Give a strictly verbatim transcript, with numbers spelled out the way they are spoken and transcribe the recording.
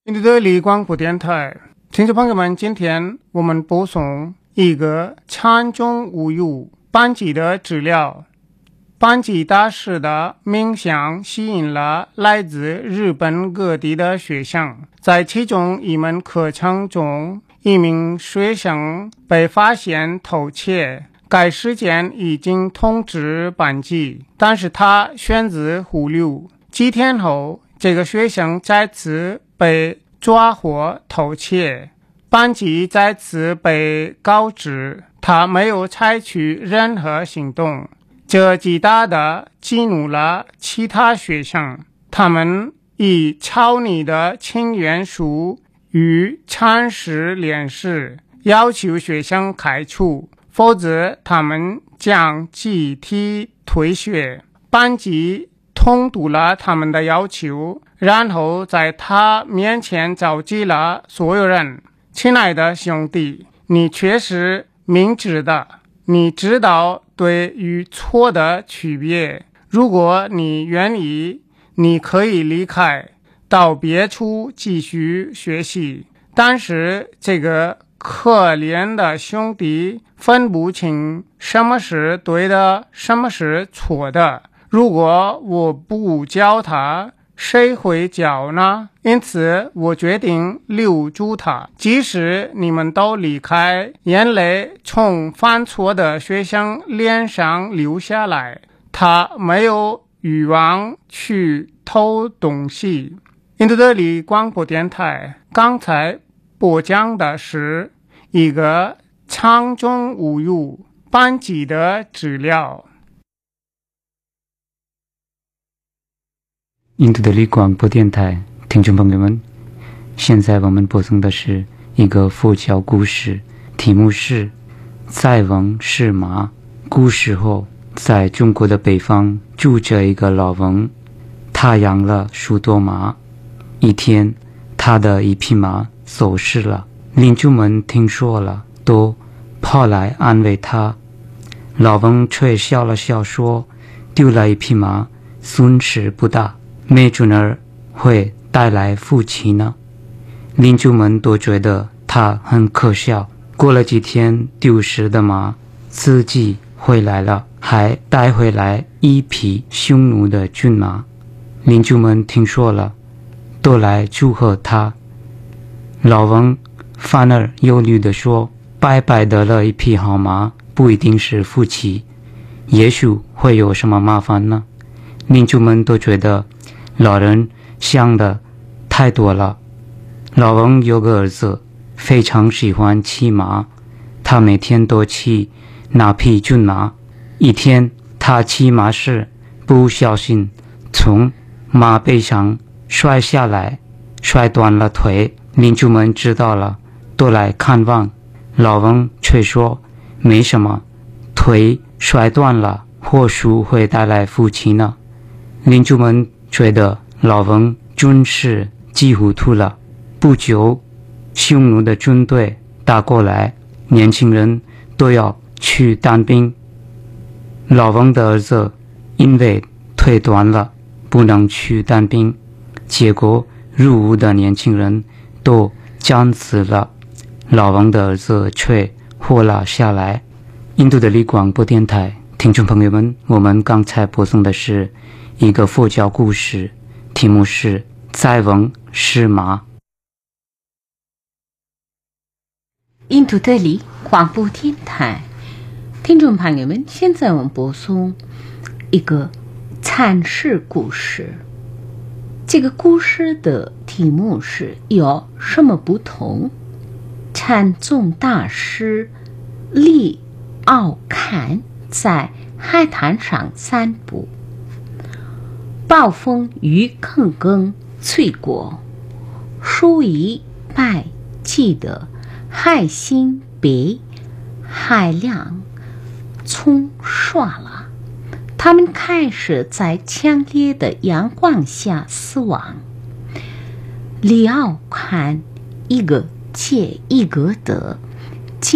印度的理光谱电台听众朋友们，今天我们播送一个禅中无忧班级的资料。班级大师的冥想吸引了来自日本各地的学生，在其中一门课程中，一名学生被发现偷窃，该事件已经通知班级，但是他选择忽略。几天后，这个学生再次被抓获偷窃，班级再次被告知他没有采取任何行动，这极大地激怒了其他学生，他们以抄你的请愿书与禅师联系，要求学生开除，否则他们将集体退学。班级通读了他们的要求，然后在他面前召集了所有人。亲爱的兄弟，你确实明智的，你知道对与错的区别。如果你愿意，你可以离开，到别处继续学习。但是这个可怜的兄弟分不清什么是对的，什么是错的。如果我不教他，谁会教呢？因此我决定留住他，即使你们都离开，眼泪从犯错的学生脸上流下来，他没有欲望去偷东西。印度德里广播电台刚才播讲的是一个禅中无忧班级的资料。 印度德里广播电台听众朋友们，现在我们播送的是一个佛教故事，题目是塞翁失马。古时候，在中国的北方住着一个老翁，他养了许多马。一天，他的一匹马走失了，邻居们听说了，都跑来安慰他。老翁却笑了笑说，丢了一匹马，损失不大，没准儿会带来福气呢。邻居们都觉得他很可笑。过了几天，丢失的马自己回来了，还带回来一匹匈奴的骏马。邻居们听说了，都来祝贺他。老翁反而忧虑地说，白白得了一匹好马，不一定是福气，也许会有什么麻烦呢。邻居们都觉得老人想的太多了。老翁有个儿子，非常喜欢骑马，他每天都骑那匹骏马。一天，他骑马时不小心从马背上摔下来，摔断了腿。邻居们知道了，都来看望。老翁却说，没什么，腿摔断了，或许会带来福气呢。邻居们觉得老翁真是几糊涂了。不久，匈奴的军队打过来，年轻人都要去当兵。老翁的儿子因为腿断了，不能去当兵，结果入伍的年轻人都战死了，老翁的儿子却活了下来。印度的立广播电台听众朋友们，我们刚才播送的是一个佛教故事，题目是塞翁失马。 印度德里广播电台听众朋友们，现在我们播送一个禅师故事。这个故事的题目是有什么不同？禅宗大师李奥坎在海滩上散步，暴风雨坑坑吹过，数以百计的海星被海浪冲刷了，他们开始在强烈的阳光下死亡。李奥坎一个接一个的